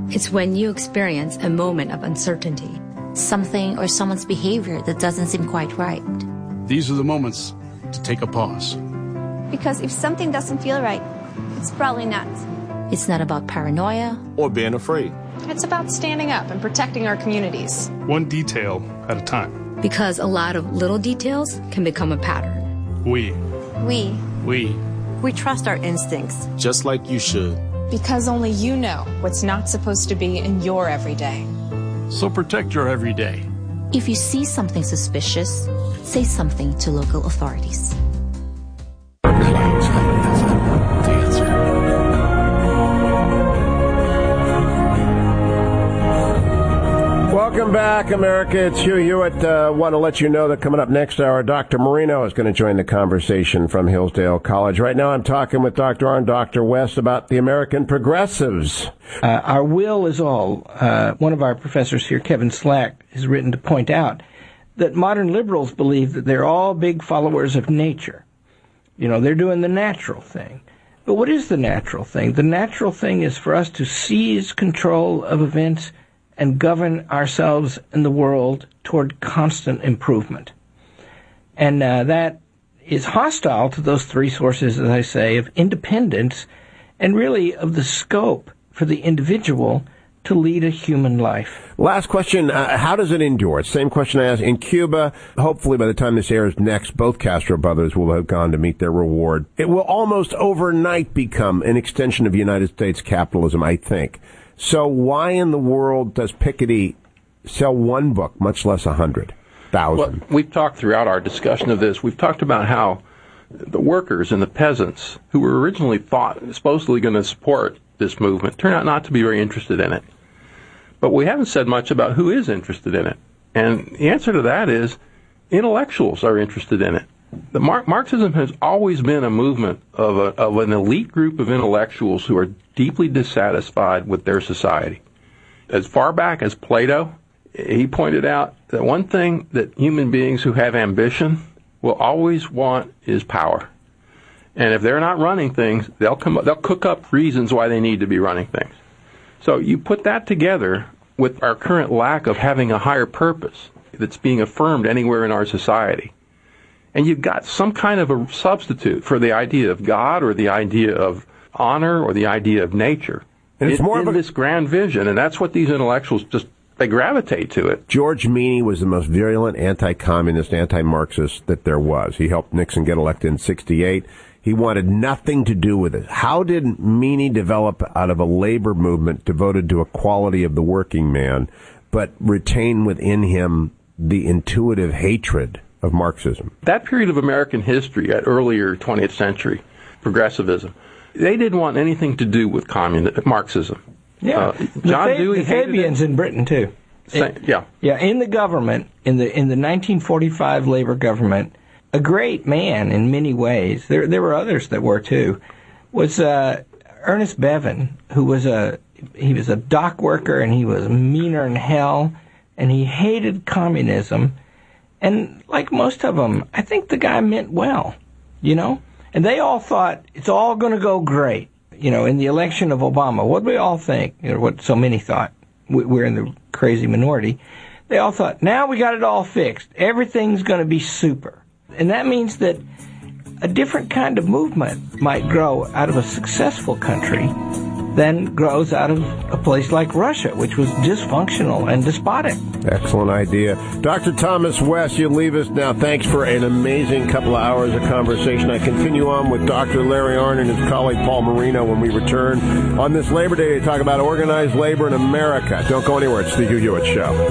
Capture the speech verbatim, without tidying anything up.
It's when you experience a moment of uncertainty. Something or someone's behavior that doesn't seem quite right. These are the moments to take a pause. Because if something doesn't feel right, it's probably not. It's not about paranoia or being afraid. It's about standing up and protecting our communities. One detail at a time. Because a lot of little details can become a pattern. We. We. We. We trust our instincts. Just like you should. Because only you know what's not supposed to be in your everyday. So protect your everyday. If you see something suspicious, say something to local authorities. Welcome back, America. It's Hugh Hewitt. I uh, want to let you know that coming up next hour, Doctor Marino is going to join the conversation from Hillsdale College. Right now, I'm talking with Doctor R and Doctor West about the American progressives. Uh, our will is all. Uh, one of our professors here, Kevin Slack, has written to point out that modern liberals believe that they're all big followers of nature. You know, they're doing the natural thing. But what is the natural thing? The natural thing is for us to seize control of events and govern ourselves and the world toward constant improvement. And uh, that is hostile to those three sources, as I say, of independence and really of the scope for the individual to lead a human life. Last question, uh, how does it endure? Same question I asked. In Cuba, hopefully by the time this airs next, both Castro brothers will have gone to meet their reward. It will almost overnight become an extension of United States capitalism, I think. So why in the world does Piketty sell one book, much less a hundred thousand? Well, we've talked throughout our discussion of this, we've talked about how the workers and the peasants who were originally thought supposedly going to support this movement turn out not to be very interested in it. But we haven't said much about who is interested in it. And the answer to that is intellectuals are interested in it. The Mar- Marxism has always been a movement of, a, of an elite group of intellectuals who are deeply dissatisfied with their society. As far back as Plato, he pointed out that one thing that human beings who have ambition will always want is power. And if they're not running things, they'll come, they'll cook up reasons why they need to be running things. So you put that together with our current lack of having a higher purpose that's being affirmed anywhere in our society. And you've got some kind of a substitute for the idea of God or the idea of honor or the idea of nature. And it's in, more of a, this grand vision, and that's what these intellectuals just, they gravitate to it. George Meany was the most virulent anti-communist, anti-Marxist that there was. He helped Nixon get elected in sixty-eight. He wanted nothing to do with it. How did Meany develop out of a labor movement devoted to equality of the working man, but retain within him the intuitive hatred of Marxism? That period of American history, at earlier twentieth century progressivism, they didn't want anything to do with communism, Marxism. Yeah, uh, the, John Fa- Dewey the Fabians in Britain too. It, yeah, yeah. In the government, in the in the nineteen forty-five labor government, a great man in many ways. There there were others that were too. Was uh, Ernest Bevin, who was a he was a dock worker and he was meaner than hell, and he hated communism. And like most of them, I think the guy meant well, you know? And they all thought it's all going to go great, you know, in the election of Obama. What do we all think? You know, what so many thought. We're in the crazy minority. They all thought, now we got it all fixed. Everything's going to be super. And that means that a different kind of movement might grow out of a successful country than grows out of a place like Russia, which was dysfunctional and despotic. Excellent idea. Doctor Thomas West, you leave us now. Thanks for an amazing couple of hours of conversation. I continue on with Doctor Larry Arnn and his colleague Paul Marino when we return on this Labor Day to talk about organized labor in America. Don't go anywhere. It's the Hugh Hewitt Show.